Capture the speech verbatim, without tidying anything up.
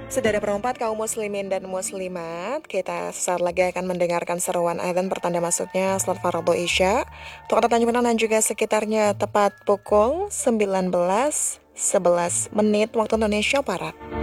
Saudara perempat kaum muslimin dan muslimat, kita sesaat lagi akan mendengarkan seruan azan pertanda masuknya salat fardu Isya untuk kota Tanjung Pinang dan juga sekitarnya tepat pukul sembilan belas sebelas menit waktu Indonesia Barat.